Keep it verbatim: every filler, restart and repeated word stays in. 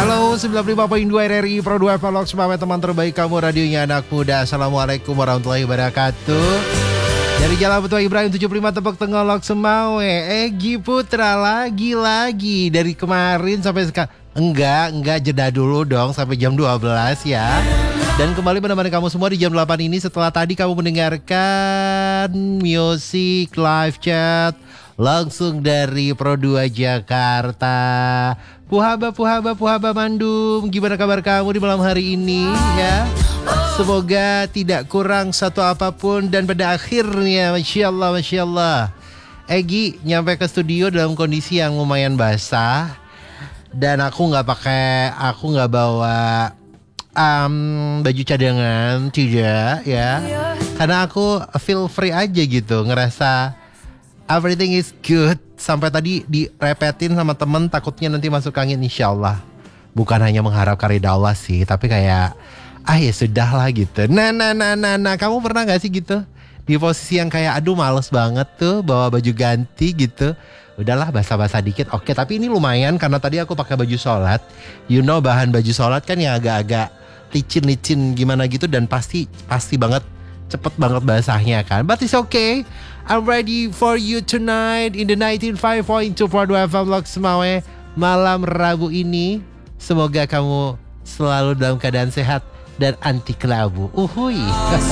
Halo, sembilan puluh lima koma dua R R I Pro dua Vlog, semangat teman terbaik kamu, radionya anak muda. Assalamualaikum warahmatullahi wabarakatuh. Dari Jalan Petua Ibrahim tujuh puluh lima Tepok Tengolok Semawe. Egi Putra lagi-lagi dari kemarin sampai sekarang. Enggak, enggak, jeda dulu dong sampai jam dua belas ya. Dan kembali menemani kamu semua di jam delapan ini setelah tadi kamu mendengarkan music live chat langsung dari Pro dua Jakarta. Puhaba, Puhaba, Puhaba Mandum, gimana kabar kamu di malam hari ini ya? Semoga tidak kurang satu apapun dan pada akhirnya, Masya Allah, Masya Allah, Egi nyampe ke studio dalam kondisi yang lumayan basah. Dan aku nggak pakai, aku nggak bawa um, baju cadangan, tidak ya, karena aku feel free aja gitu, ngerasa everything is good. Sampai tadi direpetin sama temen, takutnya nanti masuk angin. Insya Allah bukan hanya mengharapkan ridha Allah sih, tapi kayak ah ya sudah lah gitu. Nah nah nah nah nah kamu pernah gak sih gitu di posisi yang kayak aduh males banget tuh bawa baju ganti gitu, udahlah basah-basah dikit oke, tapi ini lumayan karena tadi aku pakai baju sholat. You know bahan baju sholat kan yang agak-agak licin-licin gimana gitu, dan pasti pasti banget cepet banget basahnya kan. But it's okay, I'm ready for you tonight in the nineteen five point two Pro dua Vlog Semawe malam Rabu ini. Semoga kamu selalu dalam keadaan sehat dan anti kelabu. Uhui.